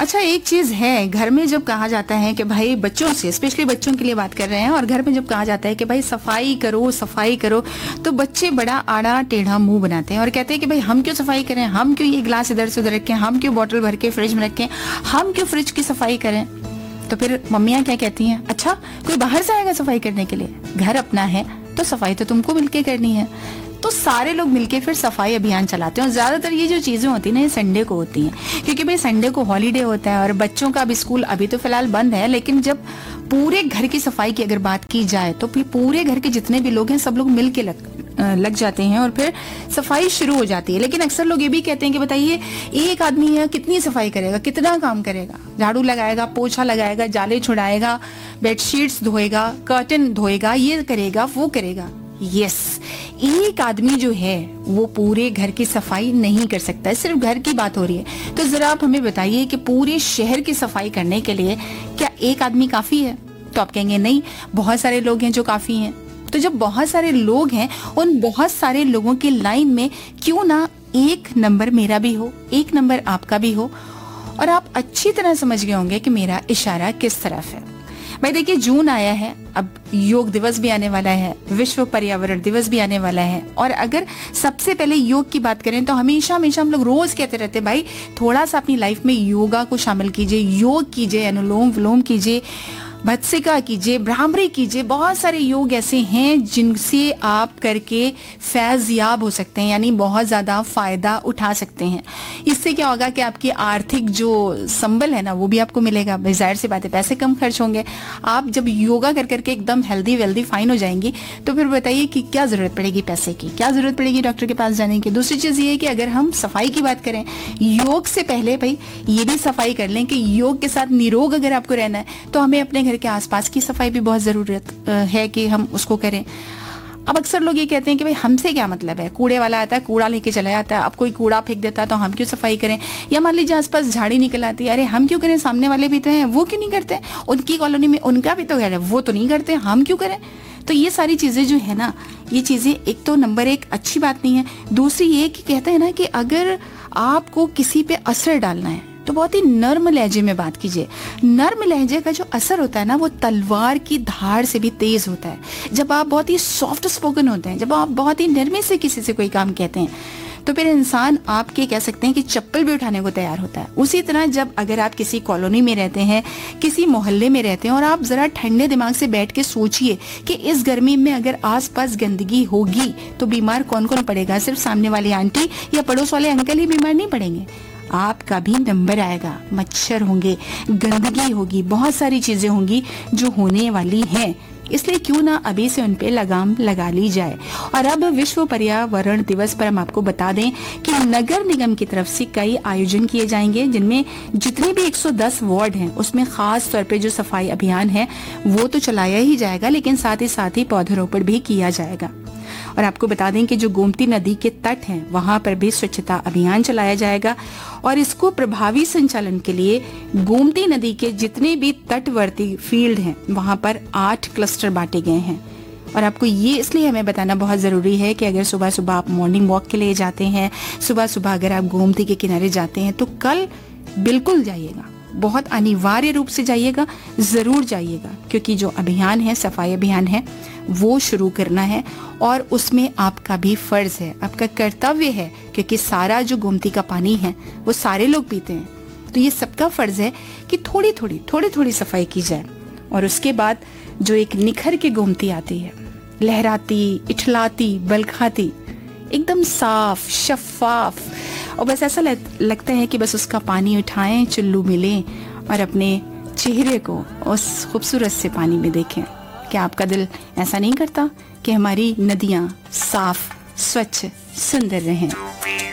अच्छा, एक चीज है, घर में जब कहा जाता है कि भाई बच्चों से, स्पेशली बच्चों के लिए बात कर रहे हैं, और घर में जब कहा जाता है कि भाई सफाई करो सफाई करो, तो बच्चे बड़ा आड़ा टेढ़ा मुंह बनाते हैं और कहते हैं कि भाई हम क्यों सफाई करें, हम क्यों ये गिलास इधर से उधर रखें, हम क्यों बोतल भर के फ्रिज में रखें, हम क्यों फ्रिज की सफाई करें। तो फिर मम्मियाँ क्या कहती हैं, अच्छा कोई बाहर से आएगा सफाई करने के लिए, घर अपना है तो सफाई तो तुमको मिलके करनी है। तो सारे लोग मिलके फिर सफाई अभियान चलाते हैं, और ज्यादातर ये जो चीजें होती है ना, ये संडे को होती हैं, क्योंकि भाई संडे को हॉलीडे होता है और बच्चों का भी स्कूल अभी तो फिलहाल बंद है, लेकिन जब पूरे घर की सफाई की अगर बात की जाए तो फिर पूरे घर के जितने भी लोग हैं सब लोग मिल के लग जाते हैं और फिर सफाई शुरू हो जाती है। लेकिन अक्सर लोग ये भी कहते हैं कि बताइए एक आदमी है कितनी सफाई करेगा, कितना काम करेगा, झाड़ू लगाएगा, पोछा लगाएगा, जाले छुड़ाएगा, बेडशीट्स धोएगा, कर्टन धोएगा, ये करेगा वो करेगा। यस, एक आदमी जो है वो पूरे घर की सफाई नहीं कर सकता है, सिर्फ घर की बात हो रही है। तो जरा आप हमें बताइए कि पूरे शहर की सफाई करने के लिए क्या एक आदमी काफी है? तो आप कहेंगे नहीं, बहुत सारे लोग हैं जो काफी हैं। तो जब बहुत सारे लोग हैं, उन बहुत सारे लोगों की लाइन में क्यों ना एक नंबर मेरा भी हो, एक नंबर आपका भी हो। और आप अच्छी तरह समझ गए होंगे कि मेरा इशारा किस तरफ है। भाई देखिए, जून आया है, अब योग दिवस भी आने वाला है, विश्व पर्यावरण दिवस भी आने वाला है। और अगर सबसे पहले योग की बात करें तो हमेशा हमेशा हम लोग रोज कहते रहते हैं भाई थोड़ा सा अपनी लाइफ में योगा को शामिल कीजिए, योग कीजिए, अनुलोम विलोम कीजिए, भत्सिका कीजिए, भ्रामरी कीजिए। बहुत सारे योग ऐसे हैं जिनसे आप करके फैज याब हो सकते हैं, यानी बहुत ज्यादा फायदा उठा सकते हैं। इससे क्या होगा कि आपकी आर्थिक जो संबल है ना वो भी आपको मिलेगा। जाहिर सी बात है, पैसे कम खर्च होंगे। आप जब योगा कर करके एकदम हेल्दी वेल्दी फाइन हो जाएंगी तो फिर बताइए कि क्या जरूरत पड़ेगी पैसे की, क्या जरूरत पड़ेगी डॉक्टर के पास जाने की। दूसरी चीज ये है कि अगर हम सफाई की बात करें, योग से पहले भाई ये भी सफाई कर लें कि योग के साथ निरोग अगर आपको रहना है तो हमें अपने के आसपास की सफाई भी बहुत जरूरत है कि हम उसको करें। अब अक्सर लोग ये कहते हैं कि भाई हमसे क्या मतलब है, कूड़े वाला आता है कूड़ा लेके चला जाता है, अब कोई कूड़ा फेंक देता है तो हम क्यों सफाई करें। या मान लीजिए आसपास झाड़ी निकल आती है, अरे हम क्यों करें, सामने वाले भी तो हैं, वो क्यों नहीं करते, उनकी कॉलोनी में उनका भी तो घर है, वो तो नहीं करते, हम क्यों करें। तो ये सारी चीजें जो है ना, ये चीजें एक तो नंबर एक अच्छी बात नहीं है। दूसरी ये कि कहते हैं ना कि अगर आपको किसी पे असर डालना है तो बहुत ही नर्म लहजे में बात कीजिए। नर्म लहजे का जो असर होता है ना वो तलवार की धार से भी तेज होता है। जब आप बहुत ही सॉफ्ट स्पोकन होते हैं, जब आप बहुत ही नरमी से किसी से कोई काम कहते हैं तो फिर इंसान आपके कह सकते हैं कि चप्पल भी उठाने को तैयार होता है। उसी तरह जब अगर आप किसी कॉलोनी में रहते हैं, किसी मोहल्ले में रहते हैं और आप जरा ठंडे दिमाग से बैठ के सोचिए कि इस गर्मी में अगर आसपास गंदगी होगी तो बीमार कौन कौन पड़ेगा। सिर्फ सामने वाली आंटी या पड़ोस वाले अंकल ही बीमार नहीं पड़ेंगे, आपका भी नंबर आएगा। मच्छर होंगे, गंदगी होगी, बहुत सारी चीजें होंगी जो होने वाली हैं। इसलिए क्यों ना अभी से उन पे लगाम लगा ली जाए। और अब विश्व पर्यावरण दिवस पर हम आपको बता दें कि नगर निगम की तरफ से कई आयोजन किए जाएंगे, जिनमें जितने भी 110 वार्ड हैं उसमें खास तौर पे जो सफाई अभियान है वो तो चलाया ही जाएगा, लेकिन साथ ही पौधरोपण भी किया जाएगा। और आपको बता दें कि जो गोमती नदी के तट हैं वहां पर भी स्वच्छता अभियान चलाया जाएगा। और इसको प्रभावी संचालन के लिए गोमती नदी के जितने भी तटवर्ती फील्ड हैं वहां पर 8 क्लस्टर बांटे गए हैं। और आपको ये इसलिए हमें बताना बहुत जरूरी है कि अगर सुबह सुबह आप मॉर्निंग वॉक के लिए जाते हैं, सुबह सुबह अगर आप गोमती के किनारे जाते हैं तो कल बिल्कुल जाइएगा, बहुत अनिवार्य रूप से जाइएगा, जरूर जाइएगा, क्योंकि जो अभियान है, सफाई अभियान है, वो शुरू करना है और उसमें आपका भी फर्ज है, आपका कर्तव्य है, क्योंकि सारा जो गोमती का पानी है वो सारे लोग पीते हैं। तो ये सबका फर्ज है कि थोड़ी थोड़ी सफाई की जाए। और उसके बाद जो एक निखर के गोमती आती है, लहराती, इठलाती, बलखाती, एकदम साफ शफाफ, और बस ऐसा लगता है कि बस उसका पानी उठाएं, चुल्लू मिलें और अपने चेहरे को उस खूबसूरत से पानी में देखें। क्या आपका दिल ऐसा नहीं करता कि हमारी नदियां साफ, स्वच्छ, सुंदर रहें?